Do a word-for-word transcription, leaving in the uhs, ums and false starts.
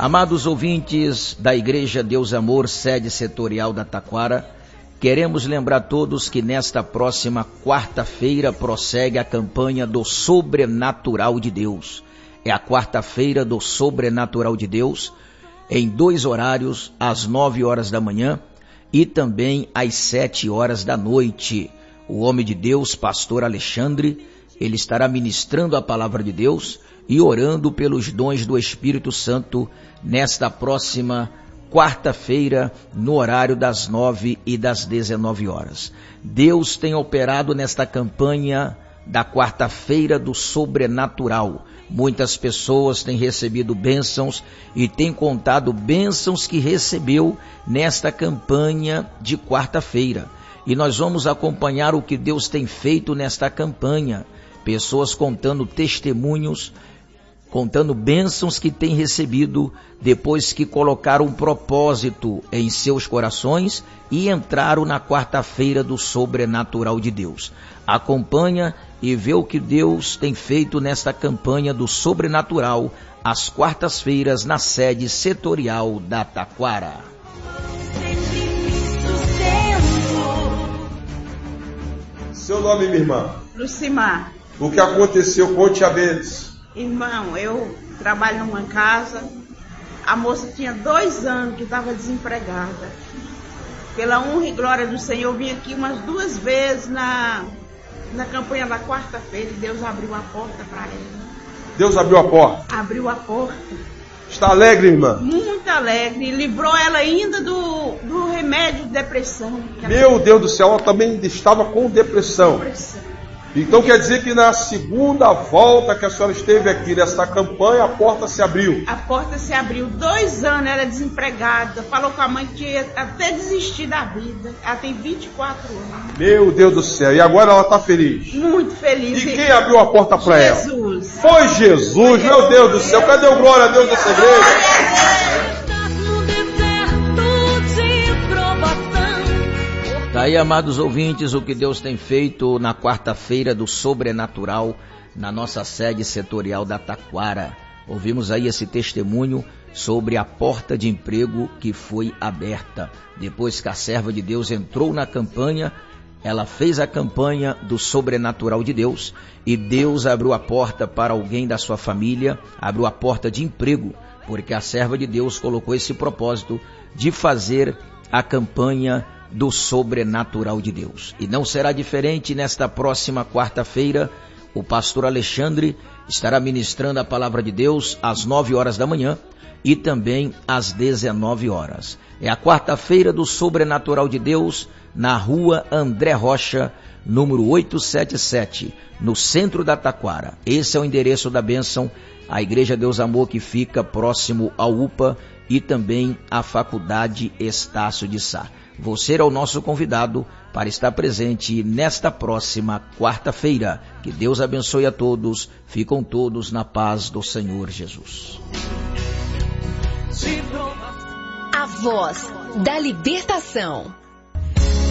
Amados ouvintes da Igreja Deus Amor, sede setorial da Taquara, queremos lembrar todos que nesta próxima quarta-feira prossegue a campanha do Sobrenatural de Deus. É a quarta-feira do Sobrenatural de Deus, em dois horários, às nove horas da manhã e também às sete horas da noite. O homem de Deus, pastor Alexandre, ele estará ministrando a palavra de Deus e orando pelos dons do Espírito Santo nesta próxima quarta-feira, no horário das nove e das dezenove horas. Deus tem operado nesta campanha da quarta-feira do Sobrenatural. Muitas pessoas têm recebido bênçãos e têm contado bênçãos que recebeu nesta campanha de quarta-feira. E nós vamos acompanhar o que Deus tem feito nesta campanha. Pessoas contando testemunhos, contando bênçãos que têm recebido depois que colocaram um propósito em seus corações e entraram na quarta-feira do Sobrenatural de Deus. Acompanha e vê o que Deus tem feito nesta campanha do Sobrenatural, às quartas-feiras, na sede setorial da Taquara. Seu nome, minha irmã? Lucimar. O que aconteceu? Conte a vez. Irmão, eu trabalho numa casa, a moça tinha dois anos que estava desempregada. Pela honra e glória do Senhor, eu vim aqui umas duas vezes na, na campanha da quarta-feira e Deus abriu a porta para ela. Deus abriu a porta? Abriu a porta. Está alegre, irmã? Muito alegre. Livrou ela ainda do, do remédio de depressão. Meu Deus do céu, ela também estava com depressão. depressão. Então quer dizer que na segunda volta que a senhora esteve aqui nesta campanha, a porta se abriu. A porta se abriu. Dois anos ela é desempregada. Falou com a mãe que ia até desistir da vida. Ela tem vinte e quatro anos. Meu Deus do céu. E agora ela está feliz? Muito feliz. E quem abriu a porta para ela? Jesus. Foi Jesus. Meu Deus do céu. Cadê o glória a Deus dessa igreja? Daí, amados ouvintes, o que Deus tem feito na quarta-feira do Sobrenatural, na nossa sede setorial da Taquara. Ouvimos aí esse testemunho sobre a porta de emprego que foi aberta. Depois que a serva de Deus entrou na campanha, ela fez a campanha do Sobrenatural de Deus e Deus abriu a porta para alguém da sua família, abriu a porta de emprego, porque a serva de Deus colocou esse propósito de fazer a campanha do Sobrenatural de Deus. E não será diferente nesta próxima quarta-feira. O pastor Alexandre estará ministrando a palavra de Deus às nove horas da manhã e também às dezenove horas. É a quarta-feira do Sobrenatural de Deus, na rua André Rocha, número oitocentos e setenta e sete, no centro da Taquara. Esse é o endereço da bênção, a Igreja Deus Amor, que fica próximo ao U P A e também à Faculdade Estácio de Sá. Você é o nosso convidado para estar presente nesta próxima quarta-feira. Que Deus abençoe a todos. Ficam todos na paz do Senhor Jesus. A voz da libertação.